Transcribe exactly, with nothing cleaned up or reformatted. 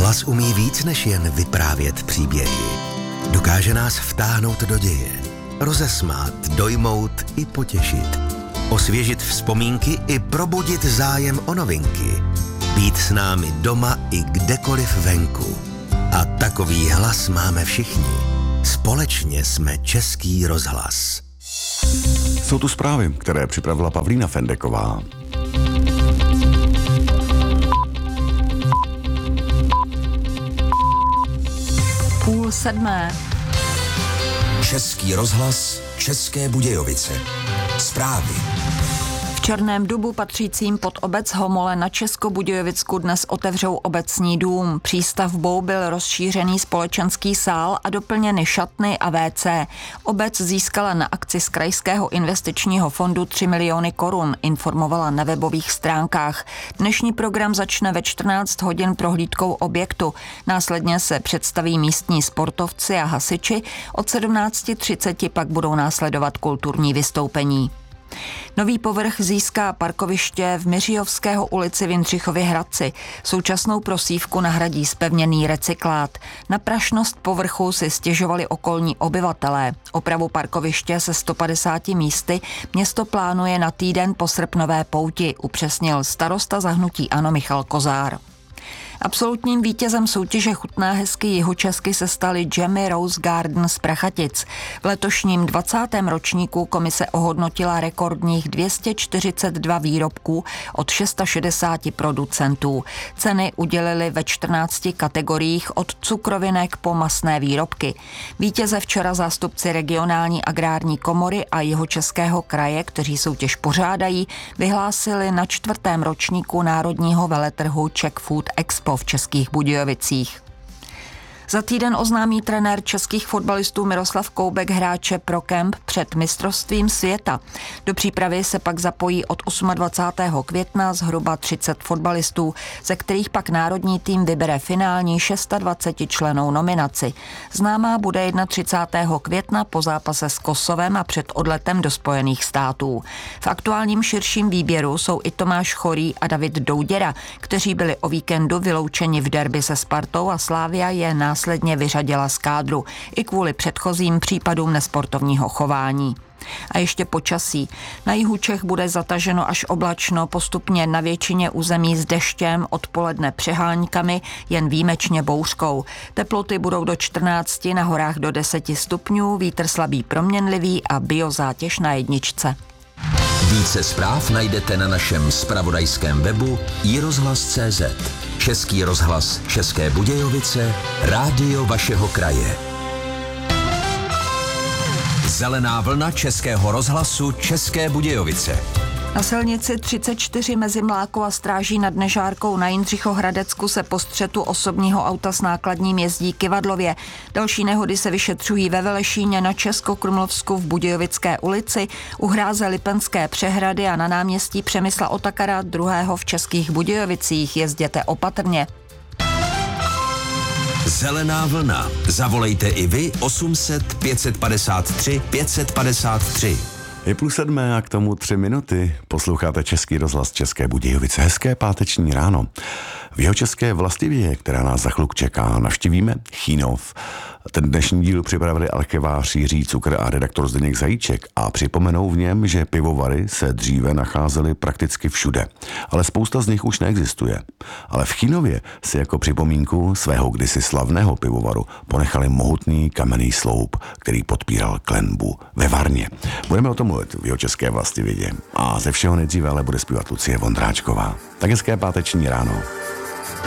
Rozhlas umí víc než jen vyprávět příběhy. Dokáže nás vtáhnout do děje, rozesmát, dojmout i potěšit, osvěžit vzpomínky i probudit zájem o novinky, být s námi doma i kdekoliv venku. A takový hlas máme všichni. Společně jsme Český rozhlas. Jsou tu zprávy, které připravila Pavlína Fendeková. Půl sedmé. Český rozhlas, České Budějovice. Zprávy. V Černém Dubu patřícím pod obec Homole na Českobudějovicku dnes otevřou obecní dům. Přístavbou byl rozšířený společenský sál a doplněny šatny a vé cé. Obec získala na akci z Krajského investičního fondu tři miliony korun, informovala na webových stránkách. Dnešní program začne ve čtrnáct hodin prohlídkou objektu. Následně se představí místní sportovci a hasiči. Od sedmnáct třicet pak budou následovat kulturní vystoupení. Nový povrch získá parkoviště v Miřijovského ulici v Jindřichově Hradci. Současnou prosívku nahradí zpevněný recyklát. Na prašnost povrchu si stěžovali okolní obyvatelé. Opravu parkoviště se sto padesáti místy město plánuje na týden po srpnové pouti, upřesnil starosta za hnutí ANO Michal Kozár. Absolutním vítězem soutěže Chutná hezky Jihočesky se staly Jammy Rose Garden z Prachatic. V letošním dvacátém ročníku komise ohodnotila rekordních dvě stě čtyřicet dva výrobků od šedesáti šesti producentů. Ceny udělili ve čtrnácti kategoriích od cukrovinek po masné výrobky. Vítěze včera zástupci regionální agrární komory a Jihočeského kraje, kteří soutěž pořádají, vyhlásili na čtvrtém ročníku národního veletrhu Czech Food Expo v Českých Budějovicích. Za týden oznámí trenér českých fotbalistů Miroslav Koubek hráče pro kemp před mistrovstvím světa. Do přípravy se pak zapojí od dvacátého osmého května zhruba třicet fotbalistů, ze kterých pak národní tým vybere finální dvacetišestičlennou nominaci. Známá bude třicátého prvního května po zápase s Kosovem a před odletem do Spojených států. V aktuálním širším výběru jsou i Tomáš Chorý a David Douděra, kteří byli o víkendu vyloučeni v derby se Spartou a Slavia je následně vyřadila z kádru i kvůli předchozím případům nesportovního chování. A ještě počasí. Na jihu Čech bude zataženo až oblačno, postupně na většině území s deštěm, odpoledne přeháňkami, jen výjimečně bouřkou. Teploty budou do čtrnácti, na horách do deseti stupňů, vítr slabý proměnlivý a biozátěž na jedničce. Více zpráv najdete na našem zpravodajském webu i rozhlas tečka cé zet. Český rozhlas České Budějovice, rádio vašeho kraje. Zelená vlna Českého rozhlasu České Budějovice. Na silnici třicet čtyři mezi Mlákou a Stráží nad Nežárkou na Jindřichohradecku se po střetu osobního auta s nákladním jezdí Kyvadlově. Další nehody se vyšetřují ve Velešíně, na Českokrumlovsku, v Budějovické ulici, u hráze Lipenské přehrady a na náměstí Přemysla Otakara druhého v Českých Budějovicích. Jezděte opatrně. Zelená vlna. Zavolejte i vy osm set pět set padesát tři pět set padesát tři. Je půl sedmé a k tomu tři minuty. Posloucháte Český rozhlas České Budějovice. Hezké páteční ráno. V Jihočeské Vlastivě, která nás za chlup čeká, navštívíme Chýnov. Ten dnešní díl připravili alkevář Jiří Cukr a redaktor Zdeněk Zajíček a připomenou v něm, že pivovary se dříve nacházely prakticky všude, ale spousta z nich už neexistuje. Ale v Chýnově si jako připomínku svého kdysi slavného pivovaru ponechali mohutný kamenný sloup, který podpíral klenbu ve Varně. Budeme o tom mluvit v Jihočeské Vlastivědě a ze všeho nejdříve ale bude zpívat Lucie Vondráčková. Tak hezké páteční ráno.